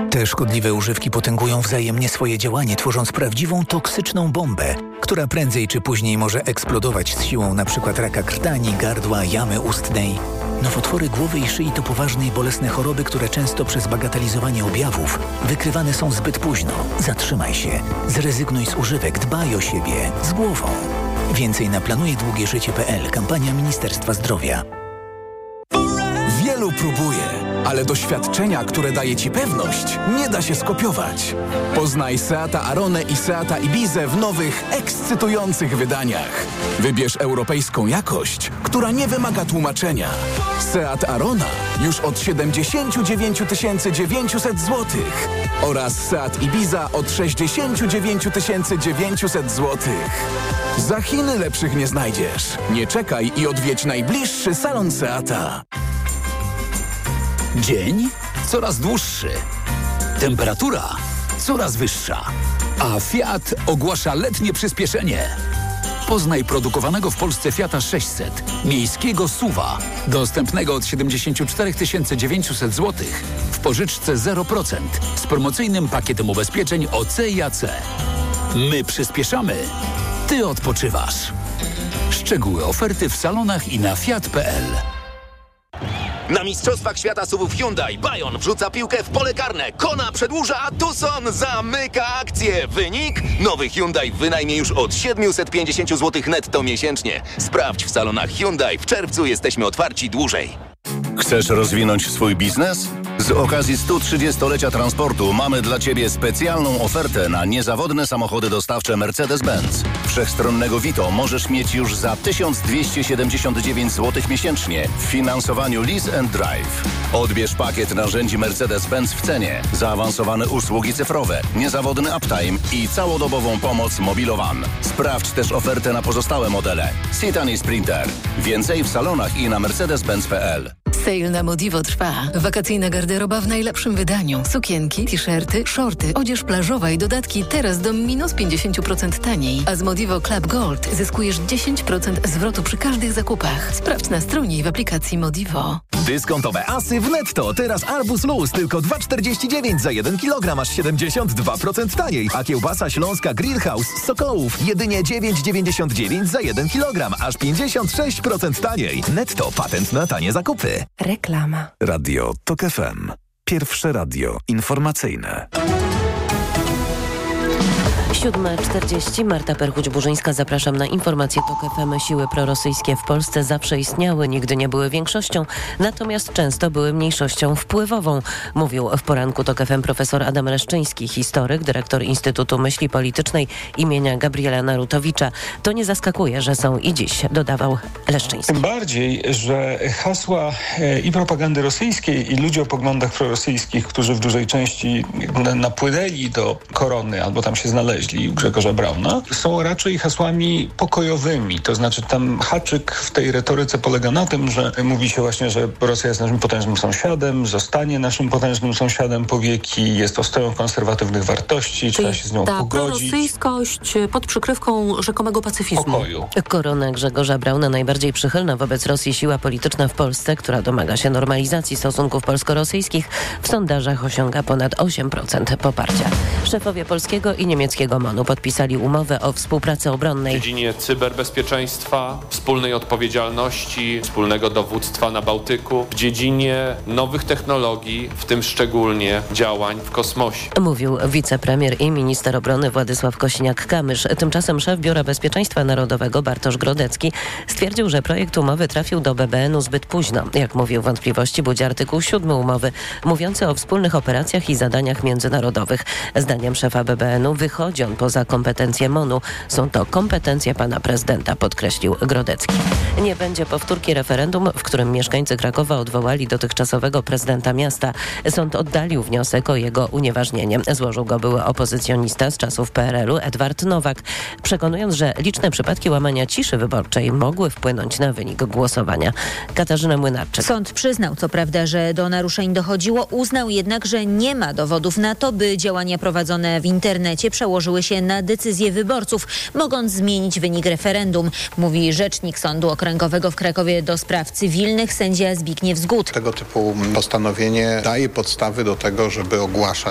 Te szkodliwe używki potęgują wzajemnie swoje działanie, tworząc prawdziwą toksyczną bombę, która prędzej czy później może eksplodować z siłą np. raka krtani, gardła, jamy ustnej. Nowotwory głowy i szyi to poważne i bolesne choroby, które często przez bagatelizowanie objawów wykrywane są zbyt późno. Zatrzymaj się. Zrezygnuj z używek. Dbaj o siebie. Z głową. Więcej na planujedługieżycie.pl. Kampania Ministerstwa Zdrowia. Wielu próbuje, ale doświadczenia, które daje Ci pewność, nie da się skopiować. Poznaj Seata Aronę i Seata Ibizę w nowych, ekscytujących wydaniach. Wybierz europejską jakość, która nie wymaga tłumaczenia. Seat Arona już od 79 900 zł oraz Seat Ibiza od 69 900 zł. Za Chiny lepszych nie znajdziesz. Nie czekaj i odwiedź najbliższy salon Seata. Dzień coraz dłuższy. Temperatura coraz wyższa. A Fiat ogłasza letnie przyspieszenie. Poznaj produkowanego w Polsce Fiata 600, miejskiego SUV-a, dostępnego od 74 900 zł w pożyczce 0% z promocyjnym pakietem ubezpieczeń OC i AC. My przyspieszamy, Ty odpoczywasz. Szczegóły oferty w salonach i na fiat.pl. Na Mistrzostwach Świata SUV-ów Hyundai Bayon wrzuca piłkę w pole karne. Kona przedłuża, a Tucson zamyka akcję. Wynik? Nowy Hyundai w wynajmie już od 750 zł netto miesięcznie. Sprawdź w salonach Hyundai. W czerwcu jesteśmy otwarci dłużej. Chcesz rozwinąć swój biznes? Z okazji 130-lecia transportu mamy dla Ciebie specjalną ofertę na niezawodne samochody dostawcze Mercedes-Benz. Wszechstronnego Vito możesz mieć już za 1279 zł miesięcznie w finansowaniu Lease and Drive. Odbierz pakiet narzędzi Mercedes-Benz w cenie, zaawansowane usługi cyfrowe, niezawodny uptime i całodobową pomoc Mobilowan. Sprawdź też ofertę na pozostałe modele. Citan i Sprinter. Więcej w salonach i na mercedes-benz.pl. Sale na Modivo trwa. Wakacyjna garderoba w najlepszym wydaniu. Sukienki, t-shirty, shorty, odzież plażowa i dodatki teraz do minus 50% taniej. A z Modivo Club Gold zyskujesz 10% zwrotu przy każdych zakupach. Sprawdź na stronie i w aplikacji Modivo. Dyskontowe asy w Netto. Teraz arbuz luz tylko 2,49 za 1 kg, aż 72% taniej. A kiełbasa śląska Grillhouse z Sokołów jedynie 9,99 za 1 kg, aż 56% taniej. Netto, patent na tanie zakupy. Reklama. Radio TOK FM. Pierwsze radio informacyjne. 7:40. Marta Perchuć-Burzyńska. Zapraszam na informacje TOK FM. Siły prorosyjskie w Polsce zawsze istniały, nigdy nie były większością, natomiast często były mniejszością wpływową, mówił w poranku TOK FM profesor Adam Leszczyński, historyk, dyrektor Instytutu Myśli Politycznej imienia Gabriela Narutowicza. To nie zaskakuje, że są i dziś, dodawał Leszczyński. Tym bardziej, że hasła i propagandy rosyjskiej, i ludzie o poglądach prorosyjskich, którzy w dużej części napłynęli do korony albo tam się znaleźli, u Grzegorza Brauna, są raczej hasłami pokojowymi. To znaczy tam haczyk w tej retoryce polega na tym, że mówi się właśnie, że Rosja jest naszym potężnym sąsiadem, zostanie naszym potężnym sąsiadem po wieki, jest ostoją konserwatywnych wartości, trzeba się z nią pogodzić. Prorosyjskość pod przykrywką rzekomego pacyfizmu. Pokoju. Korona Grzegorza Brauna, najbardziej przychylna wobec Rosji siła polityczna w Polsce, która domaga się normalizacji stosunków polsko-rosyjskich, w sondażach osiąga ponad 8% poparcia. Szefowie polskiego i niemieckiego MON-u podpisali umowę o współpracy obronnej. W dziedzinie cyberbezpieczeństwa, wspólnej odpowiedzialności, wspólnego dowództwa na Bałtyku, w dziedzinie nowych technologii, w tym szczególnie działań w kosmosie. Mówił wicepremier i minister obrony Władysław Kosiniak-Kamysz. Tymczasem szef Biura Bezpieczeństwa Narodowego Bartosz Grodecki stwierdził, że projekt umowy trafił do BBN-u zbyt późno. Jak mówił, wątpliwości budzi artykuł 7 umowy, mówiący o wspólnych operacjach i zadaniach międzynarodowych. Zdaniem szefa BBN-u wychodzi on poza kompetencje MON-u. Są to kompetencje pana prezydenta, podkreślił Grodecki. Nie będzie powtórki referendum, w którym mieszkańcy Krakowa odwołali dotychczasowego prezydenta miasta. Sąd oddalił wniosek o jego unieważnienie. Złożył go były opozycjonista z czasów PRL-u Edward Nowak, przekonując, że liczne przypadki łamania ciszy wyborczej mogły wpłynąć na wynik głosowania. Katarzyna Młynarczyk. Sąd przyznał co prawda, że do naruszeń dochodziło, uznał jednak, że nie ma dowodów na to, by działania prowadzone w internecie przełożyły się na decyzję wyborców, mogąc zmienić wynik referendum, mówi rzecznik Sądu Okręgowego w Krakowie do spraw cywilnych sędzia Zbigniew Zgód. Tego typu postanowienie daje podstawy do tego, żeby ogłaszać